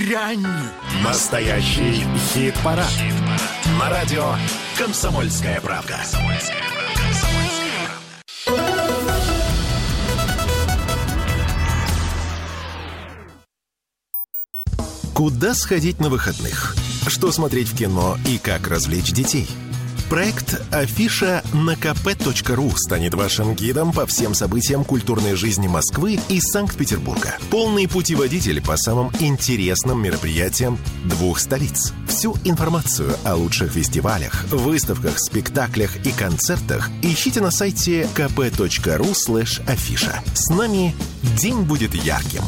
дрянь. Настоящий хит-парад. На радио «Комсомольская правда». Куда сходить на выходных? Что смотреть в кино и как развлечь детей? Проект «Афиша» на kp.ru станет вашим гидом по всем событиям культурной жизни Москвы и Санкт-Петербурга. Полный путеводитель по самым интересным мероприятиям двух столиц. Всю информацию о лучших фестивалях, выставках, спектаклях и концертах ищите на сайте kp.ru/афиша. С нами день будет ярким.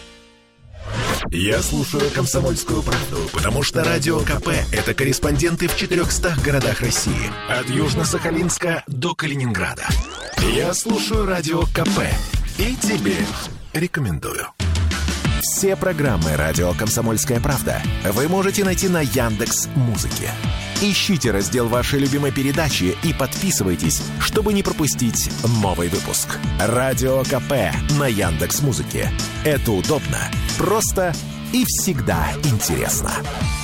Я слушаю «Комсомольскую правду», потому что Радио КП – это корреспонденты в 400 городах России. От Южно-Сахалинска до Калининграда. Я слушаю Радио КП и тебе рекомендую. Все программы «Радио Комсомольская правда» вы можете найти на Яндекс.Музыке. Ищите раздел вашей любимой передачи и подписывайтесь, чтобы не пропустить новый выпуск. Радио КП на Яндекс.Музыке. Это удобно, просто и всегда интересно.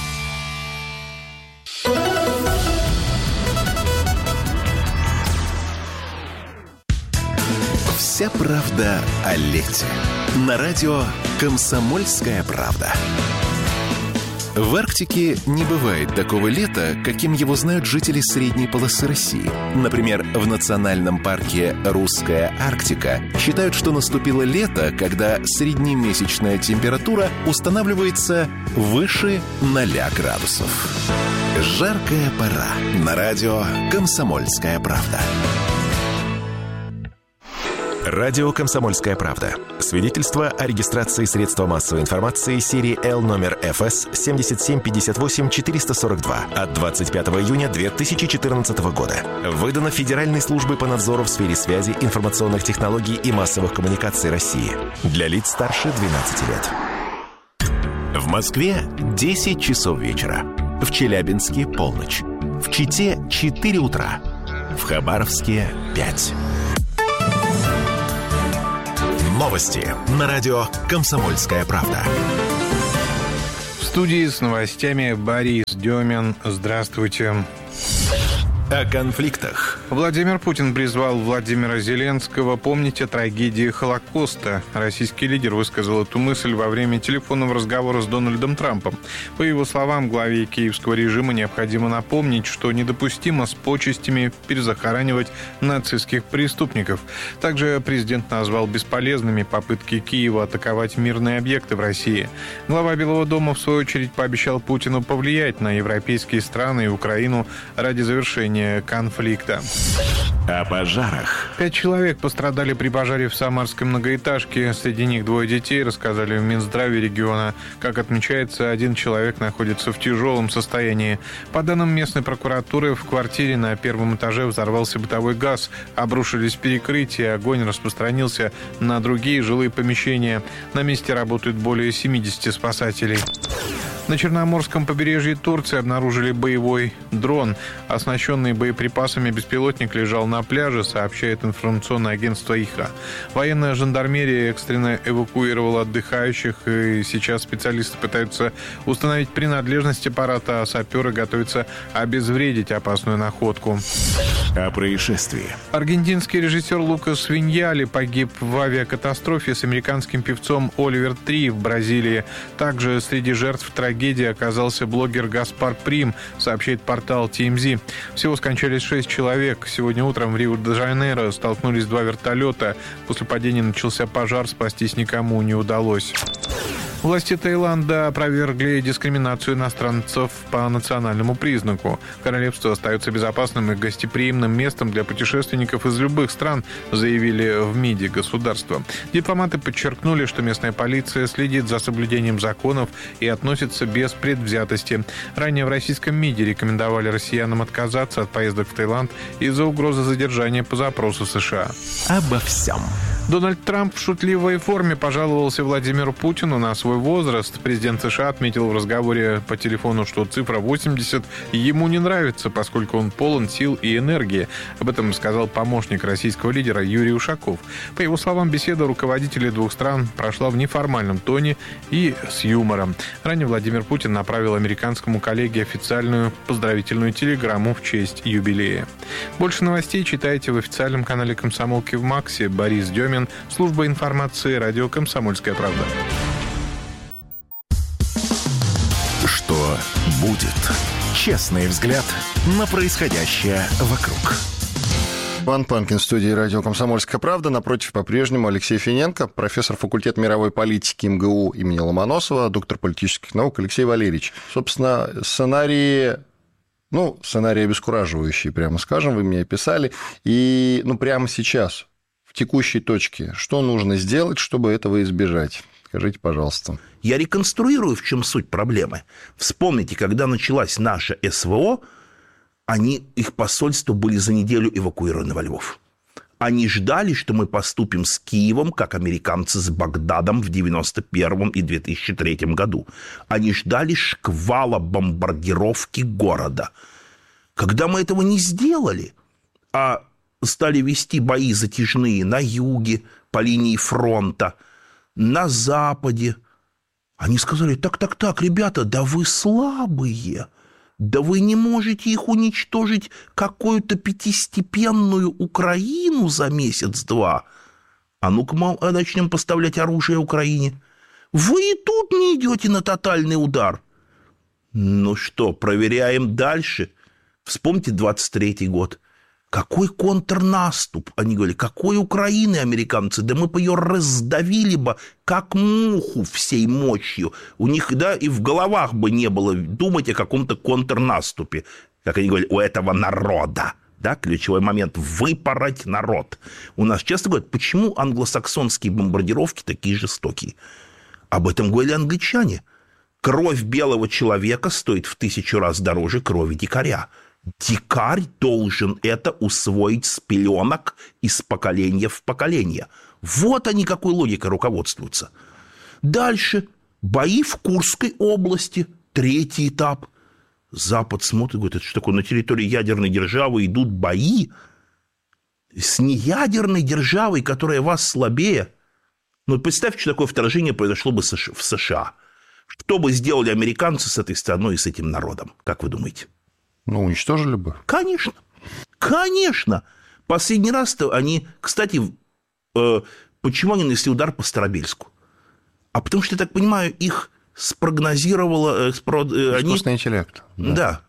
Вся правда о лете. На радио «Комсомольская правда». В Арктике не бывает такого лета, каким его знают жители средней полосы России. Например, в национальном парке «Русская Арктика» считают, что наступило лето, когда среднемесячная температура устанавливается выше 0 градусов. Жаркая пора. На радио «Комсомольская правда». Радио «Комсомольская правда». Свидетельство о регистрации средства массовой информации серии Л номер ФС 7758-442 от 25 июня 2014 года. Выдано Федеральной службой по надзору в сфере связи, информационных технологий и массовых коммуникаций России. Для лиц старше 12 лет. В Москве 10 часов вечера. В Челябинске – полночь. В Чите – 4 утра. В Хабаровске – 5. Новости на радио «Комсомольская правда». В студии с новостями Борис Демин. Здравствуйте. О конфликтах. Владимир Путин призвал Владимира Зеленского помнить о трагедии Холокоста. Российский лидер высказал эту мысль во время телефонного разговора с Дональдом Трампом. По его словам, главе киевского режима необходимо напомнить, что недопустимо с почестями перезахоранивать нацистских преступников. Также президент назвал бесполезными попытки Киева атаковать мирные объекты в России. Глава Белого дома, в свою очередь, пообещал Путину повлиять на европейские страны и Украину ради завершения конфликта. О пожарах. 5 человек пострадали при пожаре в самарской многоэтажке. Среди них 2 детей, рассказали в Минздраве региона. Как отмечается, 1 человек находится в тяжелом состоянии. По данным местной прокуратуры, в квартире на 1-м этаже взорвался бытовой газ. Обрушились перекрытия, огонь распространился на другие жилые помещения. На месте работают более 70 спасателей. На Черноморском побережье Турции обнаружили боевой дрон. Оснащенный боеприпасами беспилотник лежал на пляже, сообщает информационное агентство ИХА. Военная жандармерия экстренно эвакуировала отдыхающих, и сейчас специалисты пытаются установить принадлежность аппарата, а саперы готовятся обезвредить опасную находку. О происшествии. Аргентинский режиссер Лукас Виньяли погиб в авиакатастрофе с американским певцом Оливер Три в Бразилии. Также среди жертв трагедии оказался блогер Гаспар Прим, сообщает портал TMZ. Всего скончались 6 человек. Сегодня утром в Рио-де-Жанейро столкнулись 2 вертолета. После падения начался пожар, спастись никому не удалось. Власти Таиланда опровергли дискриминацию иностранцев по национальному признаку. Королевство остается безопасным и гостеприимным местом для путешественников из любых стран, заявили в МИДе государства. Дипломаты подчеркнули, что местная полиция следит за соблюдением законов и относится без предвзятости. Ранее в российском МИДе рекомендовали россиянам отказаться от поездок в Таиланд из-за угрозы задержания по запросу США. Обо всем. Дональд Трамп в шутливой форме пожаловался Владимиру Путину на свой возраст. Президент США отметил в разговоре по телефону, что цифра 80 ему не нравится, поскольку он полон сил и энергии. Об этом сказал помощник российского лидера Юрий Ушаков. По его словам, беседа руководителей двух стран прошла в неформальном тоне и с юмором. Ранее Владимир Путин направил американскому коллеге официальную поздравительную телеграмму в честь юбилея. Больше новостей читайте в официальном канале «Комсомолки» в Максе. Борис Демин, служба информации, радио «Комсомольская правда». Что будет? Честный взгляд на происходящее вокруг. Иван Панкин в студии радио «Комсомольская правда». Напротив по-прежнему Алексей Финенко, профессор факультета мировой политики МГУ имени Ломоносова, доктор политических наук Алексей Валерьевич. Собственно, сценарии обескураживающие, прямо скажем, вы мне описали. И прямо сейчас, в текущей точке, что нужно сделать, чтобы этого избежать? Скажите, пожалуйста. Я реконструирую, в чем суть проблемы. Вспомните, когда началась наша СВО, их посольства были за неделю эвакуированы во Львов. Они ждали, что мы поступим с Киевом, как американцы с Багдадом в 1991 и 2003 году. Они ждали шквала бомбардировки города. Когда мы этого не сделали, а стали вести бои затяжные на юге, по линии фронта, на западе, они сказали: так, ребята, да вы слабые. Да вы не можете их уничтожить, какую-то пятистепенную Украину за месяц-два. А ну-ка, начнем поставлять оружие Украине. Вы и тут не идете на тотальный удар. Ну что, проверяем дальше. Вспомните 23-й год. Какой контрнаступ? Они говорили: какой Украины, американцы? Да мы бы ее раздавили бы, как муху, всей мощью. У них, и в головах бы не было думать о каком-то контрнаступе. Как они говорили, у этого народа. Ключевой момент – выпороть народ. У нас часто говорят, почему англосаксонские бомбардировки такие жестокие? Об этом говорили англичане. Кровь белого человека стоит в 1000 раз дороже крови дикаря. Дикарь должен это усвоить с пеленок из поколения в поколение. Вот они какой логикой руководствуются. Дальше. Бои в Курской области. 3-й этап. Запад смотрит и говорит: это что такое? На территории ядерной державы идут бои с неядерной державой, которая вас слабее. Представьте, что такое вторжение произошло бы в США. Что бы сделали американцы с этой страной и с этим народом? Как вы думаете? Уничтожили бы. Конечно. Последний раз-то они... Кстати, почему они нанесли удар по Старобельску? А потому что, я так понимаю, их спрогнозировало... Искусственный интеллект. Да.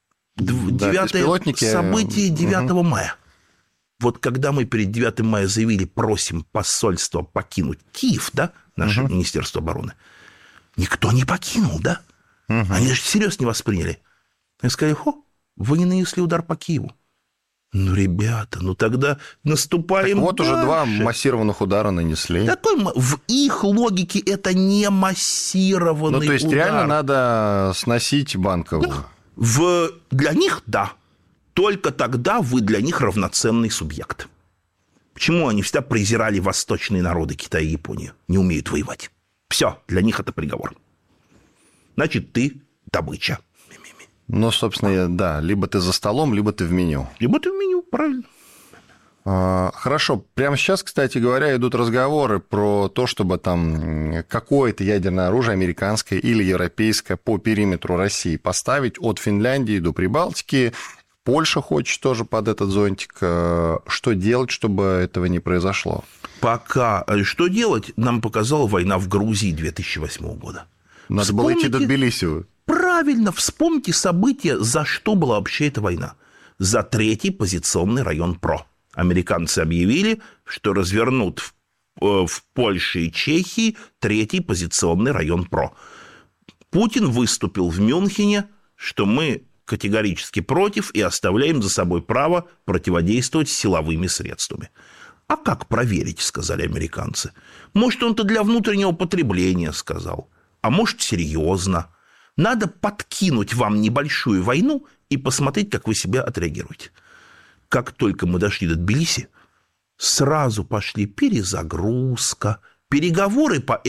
9 событие 9 мая. Вот когда мы перед 9 мая заявили, просим посольство покинуть Киев, наше Министерство обороны, никто не покинул, Они даже всерьез не восприняли. Они сказали: вы не нанесли удар по Киеву. Ребята, тогда наступаем так дальше. Уже 2 массированных удара нанесли. В их логике это не массированный удар. То есть реально надо сносить Банкову. Для них да. Только тогда вы для них равноценный субъект. Почему они всегда презирали восточные народы Китая и Японию? Не умеют воевать. Все, для них это приговор. Значит, ты добыча. Собственно, либо ты за столом, либо ты в меню. Правильно. Хорошо. Прямо сейчас, кстати говоря, идут разговоры про то, чтобы там какое-то ядерное оружие, американское или европейское, по периметру России поставить от Финляндии до Прибалтики. Польша хочет тоже под этот зонтик. Что делать, чтобы этого не произошло? Пока. Что делать, нам показала война в Грузии 2008 года. Надо было идти до Тбилиси. Правильно, вспомните события, за что была вообще эта война. За 3-й позиционный район ПРО. Американцы объявили, что развернут в Польше и Чехии 3-й позиционный район ПРО. Путин выступил в Мюнхене, что мы категорически против и оставляем за собой право противодействовать силовыми средствами. А как проверить, сказали американцы. Может, он-то для внутреннего потребления сказал, а может, серьезно. Надо подкинуть вам небольшую войну и посмотреть, как вы себя отреагируете. Как только мы дошли до Тбилиси, Сразу пошли перезагрузка, переговоры по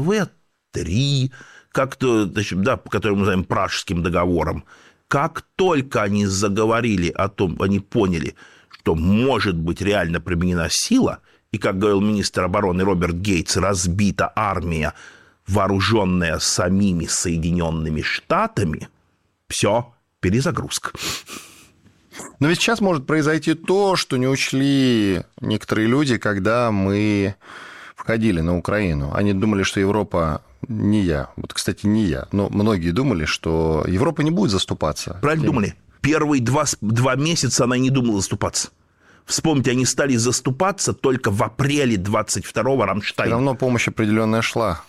СНВ-3, по которым мы называем Пражским договором. Как только они заговорили о том, они поняли, что может быть реально применена сила, и, как говорил министр обороны Роберт Гейтс, разбита армия, вооруженная самими Соединенными Штатами, все, перезагрузка. Но ведь сейчас может произойти то, что не учли некоторые люди, когда мы входили на Украину. Они думали, что Европа не я. Вот, кстати, не я. Но многие думали, что Европа не будет заступаться. Правильно думали. Первые 2 месяца она не думала заступаться. Вспомните, они стали заступаться только в апреле 22-го Рамштайн. Все равно помощь определенная шла.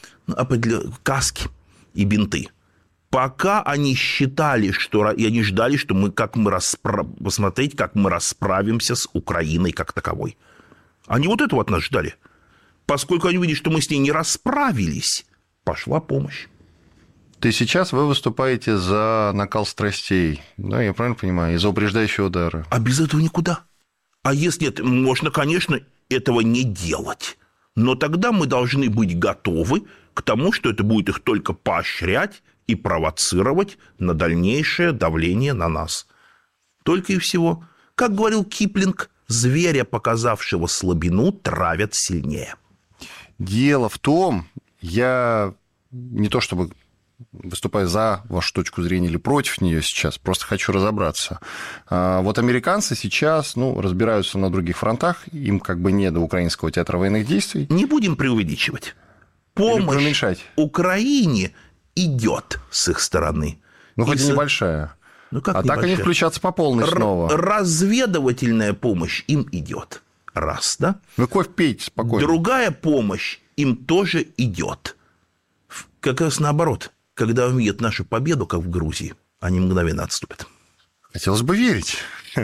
Каски и бинты. Пока они считали, и они ждали, что посмотреть, как мы расправимся с Украиной как таковой. Они вот этого от нас ждали. Поскольку они видят, что мы с ней не расправились, пошла помощь. То есть сейчас вы выступаете за накал страстей, да, я правильно понимаю, и за упреждающие удары? А без этого никуда. А если нет, можно, конечно, этого не делать. Но тогда мы должны быть готовы к тому, что это будет их только поощрять и провоцировать на дальнейшее давление на нас. Только и всего. Как говорил Киплинг, зверя, показавшего слабину, травят сильнее. Дело в том, я не то чтобы выступаю за вашу точку зрения или против нее сейчас, просто хочу разобраться. Вот американцы сейчас, разбираются на других фронтах, им как бы не до украинского театра военных действий. Не будем преувеличивать. Помощь Украине идет с их стороны. Хоть и небольшая. Так они включатся по полной снова. Разведывательная помощь им идет. Раз, да? Вы кофе пейте спокойно. Другая помощь им тоже идет. Как раз наоборот. Когда увидят нашу победу, как в Грузии, они мгновенно отступят. Хотелось бы верить.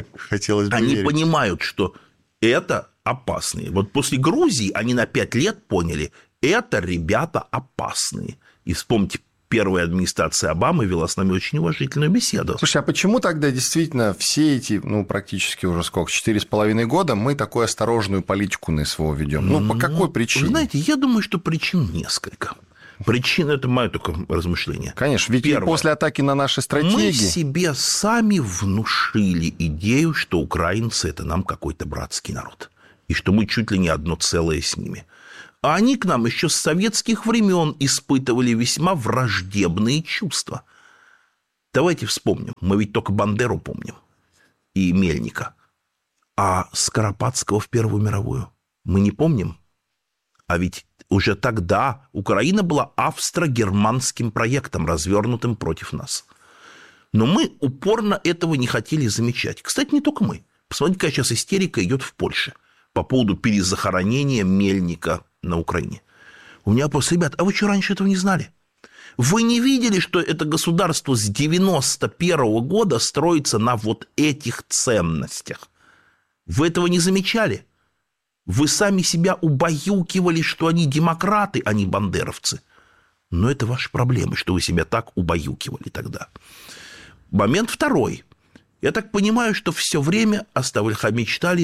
Они понимают, что это опасные. Вот после Грузии они на 5 лет поняли, это ребята опасные. И вспомните, первая администрация Обамы вела с нами очень уважительную беседу. Слушай, а почему тогда действительно все эти, практически уже 4,5 года мы такую осторожную политику на СВО ведем? По какой причине? Вы знаете, я думаю, что причин несколько. Причина – это мое только размышление. Конечно, ведь первое, после атаки на наши стратегии... Мы себе сами внушили идею, что украинцы – это нам какой-то братский народ. И что мы чуть ли не одно целое с ними. А они к нам еще с советских времен испытывали весьма враждебные чувства. Давайте вспомним. Мы ведь только Бандеру помним. И Мельника. А Скоропадского в Первую мировую мы не помним? А ведь уже тогда Украина была австро-германским проектом, развернутым против нас. Но мы упорно этого не хотели замечать. Кстати, не только мы. Посмотрите, какая сейчас истерика идет в Польше по поводу перезахоронения Мельника на Украине. У меня вопрос, ребят, а вы что, раньше этого не знали? Вы не видели, что это государство с 91 года строится на вот этих ценностях? Вы этого не замечали? Вы сами себя убаюкивали, что они демократы, а не бандеровцы. Но это ваши проблемы, что вы себя так убаюкивали тогда. Момент второй. Я так понимаю, что все время мечтали